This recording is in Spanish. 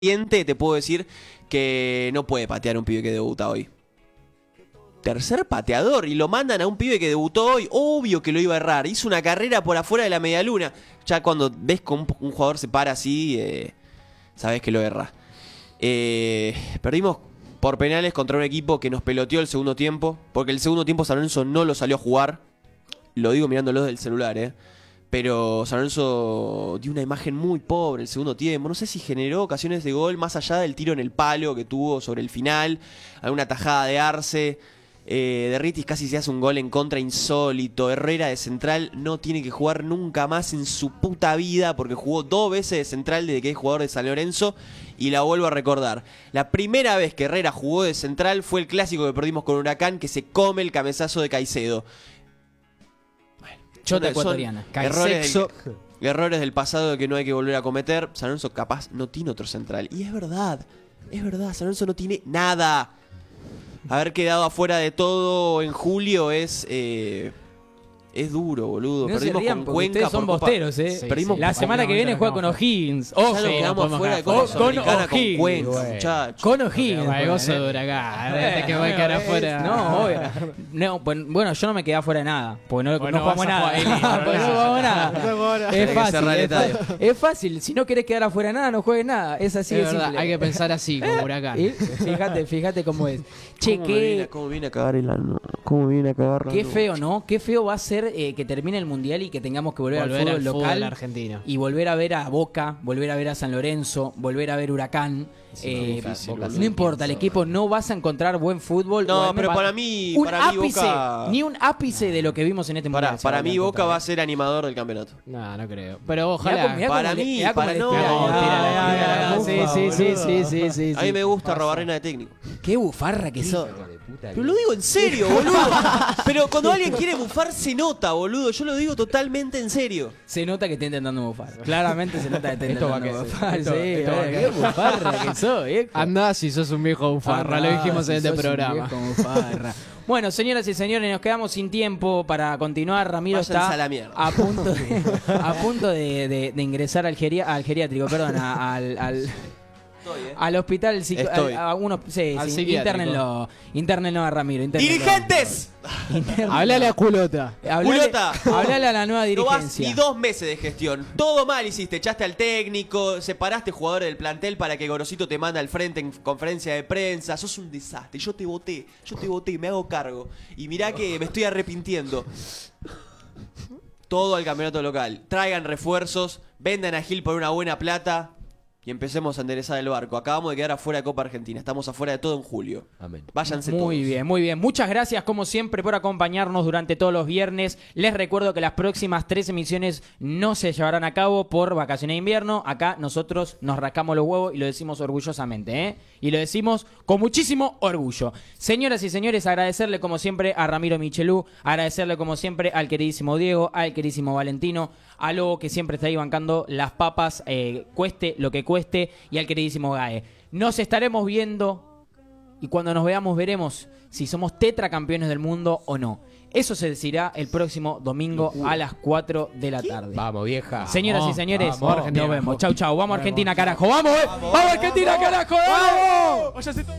Te puedo decir que no puede patear un pibe que debuta hoy. Tercer pateador y lo mandan a un pibe que debutó hoy. Obvio que lo iba a errar. Hizo una carrera por afuera de la medialuna. Ya cuando ves que un jugador se para así, sabes que lo erra. Perdimos por penales contra un equipo que nos peloteó el segundo tiempo. Porque el segundo tiempo San Lorenzo no lo salió a jugar. Lo digo mirándolo del celular, Pero San Lorenzo dio una imagen muy pobre el segundo tiempo. No sé si generó ocasiones de gol más allá del tiro en el palo que tuvo sobre el final. Alguna tajada de Arce. Derritis casi se hace un gol en contra insólito. Herrera de central no tiene que jugar nunca más en su puta vida porque jugó 2 veces de central desde que es jugador de San Lorenzo. Y la vuelvo a recordar. La primera vez que Herrera jugó de central fue el clásico que perdimos con Huracán, que se come el cabezazo de Caicedo. Chota ecuatoriana. Errores del pasado que no hay que volver a cometer. San Lorenzo capaz no tiene otro central. Y es verdad, San Lorenzo no tiene nada. Haber quedado afuera de todo en julio es duro, boludo. No perdimos con Cuenca. Ustedes son bosteros, Sí, perdimos la semana que viene juega con O'Higgins. Ya lo quedamos afuera de Copa Sudamericana con Cuenca, muchachos. Con O'Higgins. Gozo de Huracán. Que voy a quedar afuera. No, obvio. No, bueno, yo no me quedé afuera de nada. Porque no jugamos nada. Porque no jugamos nada. Es fácil. Si no querés quedar afuera de nada, no juegues nada. Es así de simple. Hay que pensar así, como Huracán. Fíjate cómo es. ¿Cómo viene a cagar el ano? ¿Cómo viene a cagar? Qué feo, ¿no? Qué feo va a ser que termine el Mundial y que tengamos que volver al fútbol local argentino. Y volver a ver a Boca, volver a ver a San Lorenzo, volver a ver Huracán. No importa, el equipo no vas a encontrar buen fútbol. No, pero para mí Boca... Ni un ápice de lo que vimos en este Mundial. Para mí Boca va a ser animador del campeonato. No creo. Pero ojalá. Para mí, sí. A mí me gusta Robarrena de técnico. Qué bufarra que sos. Pero lo digo en serio, boludo. Pero cuando alguien quiere bufar se nota, boludo. Yo lo digo totalmente en serio. Se nota que está intentando bufar. Claramente se nota que está intentando bufar. Qué bufarra que sos, viejo. Andá si sos un viejo bufarra, lo dijimos en este programa. Bueno, señoras y señores, nos quedamos sin tiempo para continuar. Ramiro Váyanse está a punto de ingresar al geriátrico, perdón, al hospital internenlo a Ramiro. ¡Dirigentes! Hablale a Culota. Hablale a la nueva dirigencia. No vas ni 2 meses de gestión. Todo mal hiciste. Echaste al técnico, separaste jugadores del plantel para que Gorosito te mande al frente en conferencia de prensa. Sos un desastre. Yo te voté, me hago cargo. Y mirá que me estoy arrepintiendo. Todo al campeonato local. Traigan refuerzos, vendan a Gil por una buena plata. Y empecemos a enderezar el barco. Acabamos de quedar afuera de Copa Argentina. Estamos afuera de todo en julio. Amén. Váyanse todos. Muy bien. Muchas gracias, como siempre, por acompañarnos durante todos los viernes. Les recuerdo que las próximas 3 emisiones no se llevarán a cabo por vacaciones de invierno. Acá nosotros nos rascamos los huevos y lo decimos orgullosamente, Y lo decimos con muchísimo orgullo. Señoras y señores, agradecerle como siempre a Ramiro Michelú. Agradecerle como siempre al queridísimo Diego, al queridísimo Valentino, a Lobo, que siempre está ahí bancando las papas, cueste lo que cueste, y al queridísimo Gae. Nos estaremos viendo y cuando nos veamos veremos si somos tetracampeones del mundo o no. Eso se decidirá el próximo domingo a las 4 de la tarde. Vamos, vieja. Señoras y señores, vamos, nos vemos. Chau. Vamos Argentina, carajo. Vamos, Argentina, carajo. ¡Vamos!